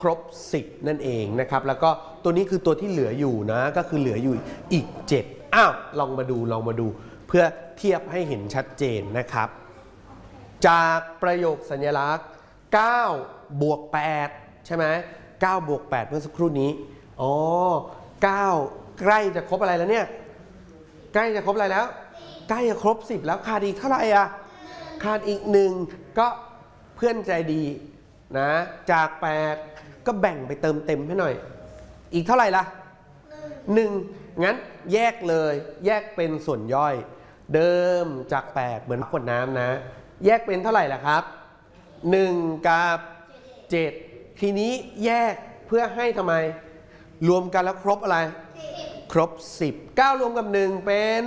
ครบ10นั่นเองนะครับแล้วก็ตัวนี้คือตัวที่เหลืออยู่นะก็คือเหลืออยู่อีก7ลองมาดูเพื่อเทียบให้เห็นชัดเจนนะครับจากประโยคสัญลักษณ์9 บวก 8ใช่ไหม9 บวก 8เมื่อสักครู่นี้9ใกล้จะครบอะไรแล้วเนี่ยใกล้จะครบอะไรแล้วใกล้จะครบ10แล้วขาดอีกเท่าไหร่ขาดอีก1ก็เพื่อนใจดีนะจาก8ก็แบ่งไปเติมเต็มให้หน่อยอีกเท่าไหร่ล่ะ1งั้นแยกเลยแยกเป็นส่วนย่อยเดิมจาก8เหมือนขวดน้ำนะแยกเป็นเท่าไหร่ล่ะครับ1กับ7ทีนี้แยกเพื่อให้ทำไมรวมกันแล้วครบอะไรครบ10 9รวมกับ1เป็น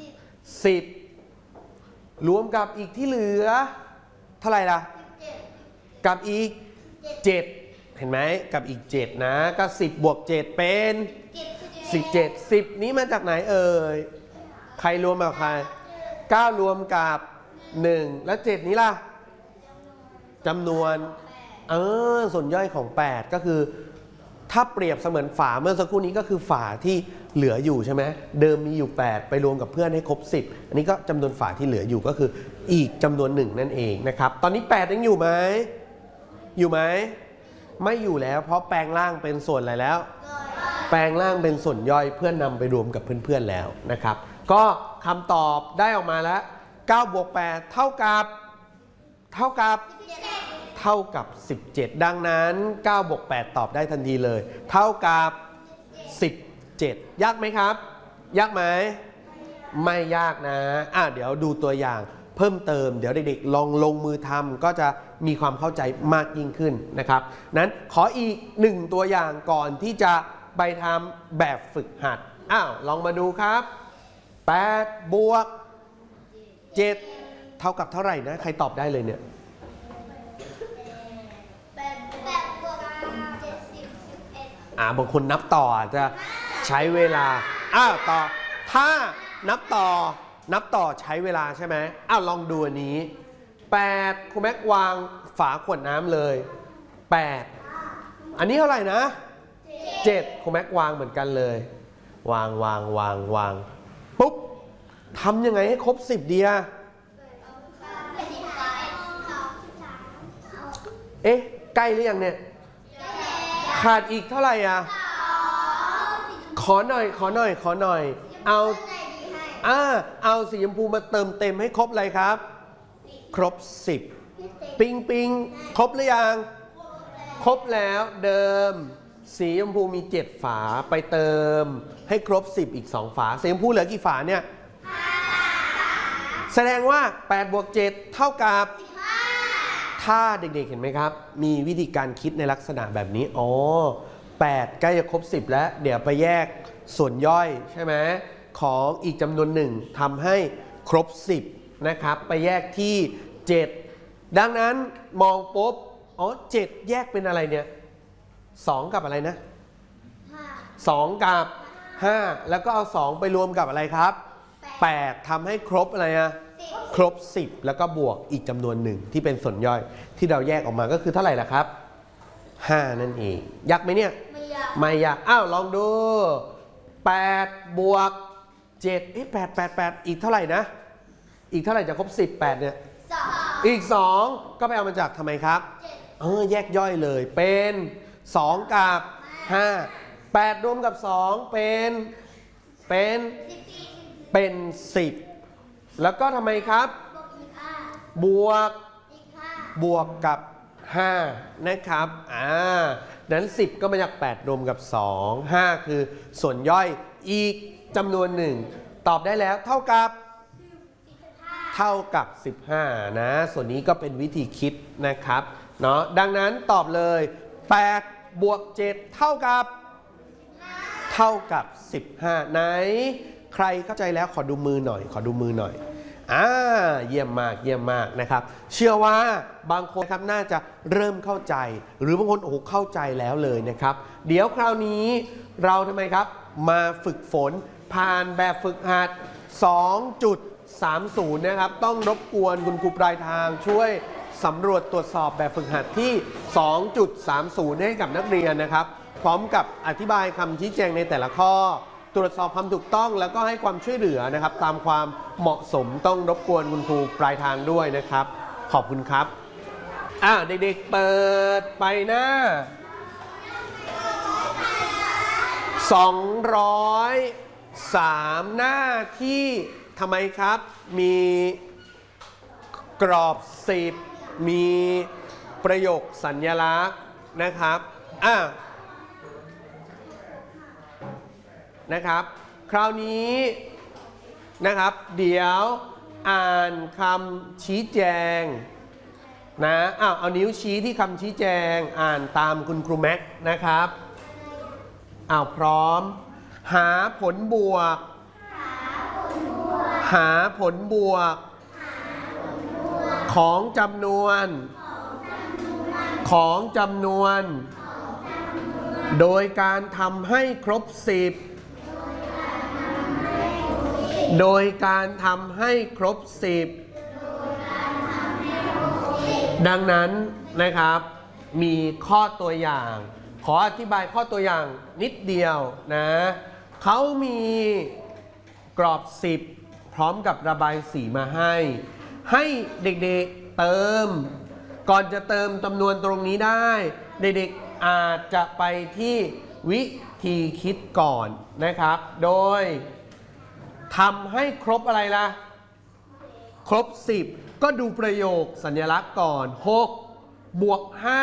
10รวมกับอีกที่เหลือเท่าไหร่ล่ะกับอีก7เห็นไหมกับอีก7นะก็10 บวก 7เป็น17 10นี้มาจากไหนเอ่ยใครรวมกับใคร9รวมกับ1แล้ว7นี้ล่ะจำนวนส่วนย่อยของ8ก็คือถ้าเปรียบเสมือนฝาเมื่อสักครู่นี้ก็คือฝาที่เหลืออยู่ใช่ไหมเดิมมีอยู่8ไปรวมกับเพื่อนให้ครบ10อันนี้ก็จำนวนฝาที่เหลืออยู่ก็คืออีกจำนวน1นั่นเองนะครับตอนนี้8ยังอยู่ไหมไม่อยู่แล้วเพราะแปลงร่างเป็นส่วนอะไรแล้วแปลงร่างเป็นส่วนย่อยเพื่อนนำไปรวมกับเพื่อนๆแล้วนะครับก็คำตอบได้ออกมาแล้ว9 บวก 8เท่ากับ17ดังนั้น9 บวก 8ตอบได้ทันทีเลยเท่ากับ17ยากไหมครับยากไหมไม่ยากนะเดี๋ยวดูตัวอย่างเพิ่มเติมเดี๋ยวเด็กๆลองลงมือทำก็จะมีความเข้าใจมากยิ่งขึ้นนะครับนั้นขออีก1ตัวอย่างก่อนที่จะไปทำแบบฝึกหัดลองมาดูครับ8 บวก 7เท่ากับเท่าไหร่นะใครตอบได้เลยเนี่ยบางคนนับต่อจะใช้เวลาต่อถ้านับต่อใช้เวลาใช่ไหมลองดูอันนี้8ครูแม็กวางฝาขวดน้ำเลย8อันนี้เท่าไหร่นะ7ครูแม็กวางเหมือนกันเลยวางปุ๊บทำยังไงให้ครบ10ดีใกล้หรือยังเนี่ยขาดอีกเท่าไหร่ขอหน่อยเอาสีชมพูมาเติมเต็มให้ครบเลยครับครบ10ปิงครบหรือยังครบแล้วเดิมสีชมพูมี7ฝาไปเติมให้ครบ10อีก2ฝาสีชมพูเหลือกี่ฝาเนี่ยแสดงว่า8 บวก 7เท่ากับถ้าเด็กๆเห็นไหมครับมีวิธีการคิดในลักษณะแบบนี้8ใกล้จะครบ10แล้วเดี๋ยวไปแยกส่วนย่อยใช่ไหมของอีกจำนวนหนึ่งทำให้ครบ10นะครับไปแยกที่7ดังนั้นมองปุ๊บ7แยกเป็นอะไรเนี่ย2กับอะไรนะ2กับ5แล้วก็เอา2ไปรวมกับอะไรครับ8ทำให้ครบอะไรครบ10แล้วก็บวกอีกจำนวนหนึ่งที่เป็นส่วนย่อยที่เราแยกออกมาก็คือเท่าไหร่ล่ะครับ5นั่นเองยากไหมเนี่ยไม่ยากลองดู8 บวก 78อีกเท่าไหร่นะอีกเท่าไหร่จะครบ10 8เนี่ยอีก2ก็ไปเอามาจากทำไมครับแยกย่อยเลยเป็น2กับ5 8รวมกับ2เป็น10แล้วก็ทำไมครับบวกกับ5นะครับนั้น10ก็มาจาก8รวมกับ2 5คือส่วนย่อยอีกจำนวนหนึ่งตอบได้แล้วเท่ากับ15นะส่วนนี้ก็เป็นวิธีคิดนะครับเนาะดังนั้นตอบเลย8 บวก 7เท่ากับ15ไหนใครเข้าใจแล้วขอดูมือหน่อยเยี่ยมมากนะครับเชื่อว่าบางคนครับน่าจะเริ่มเข้าใจหรือบางคนเข้าใจแล้วเลยนะครับเดี๋ยวคราวนี้เราทำไมครับมาฝึกฝนผ่านแบบฝึกหัด 2.30 นะครับต้องรบกวนคุณครูปลายทางช่วยสำรวจตรวจสอบแบบฝึกหัดที่ 2.30 ให้กับนักเรียนนะครับพร้อมกับอธิบายคำชี้แจงในแต่ละข้อตรวจสอบความถูกต้องแล้วก็ให้ความช่วยเหลือนะครับตามความเหมาะสมต้องรบกวนคุณครูปลายทางด้วยนะครับขอบคุณครับเด็กๆเปิดไปหน้า203หน้าที่ทำไมครับมีกรอบ10มีประโยคสัญลักษณ์นะครับนะครับคราวนี้นะครับเดี๋ยวอ่านคำชี้แจงนะเอานิ้วชี้ที่คำชี้แจงอ่านตามคุณครูแม็กนะครับพร้อมหาผลบวกหาผลบวกของจำนวนโดยการทำให้ครบ10โดยการทำให้ครบ10ดังนั้นนะครับมีข้อตัวอย่างขออธิบายข้อตัวอย่างนิดเดียวนะเขามีกรอบ10พร้อมกับระบายสีมาให้เด็กๆเติมก่อนจะเติมจำนวนตรงนี้ได้เด็กๆอาจจะไปที่วิธีคิดก่อนนะครับโดยทำให้ครบอะไรล่ะครบ10ก็ดูประโยคสัญลักษณ์ก่อน6บวก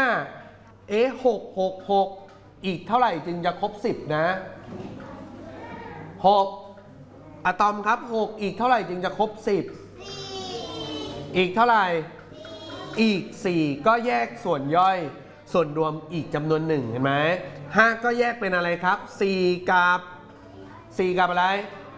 56อีกเท่าไหร่จึงจะครบ10นะ6อะตอมครับ6อีกเท่าไหร่จึงจะครบ10อีกเท่าไหร่อีก4ก็แยกส่วนย่อยส่วนรวมอีกจำนวน1เห็นไหม5ก็แยกเป็นอะไรครับ4กับอะไร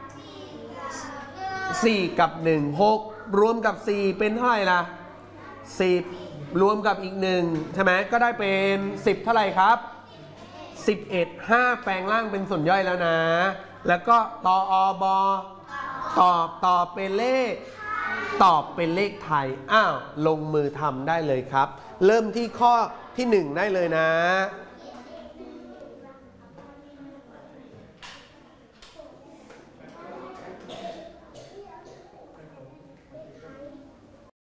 4กับ1 6รวมกับ4เป็นเท่าไหร่ล่ะ10รวมกับอีก1ใช่ไหมก็ได้เป็น10เท่าไหร่ครับ11 5แปลงร่างเป็นส่วนย่อยแล้วนะแล้วก็ตอบตอบเป็นเลขตอบเป็นเลขไทยลงมือทำได้เลยครับเริ่มที่ข้อที่1ได้เลยนะ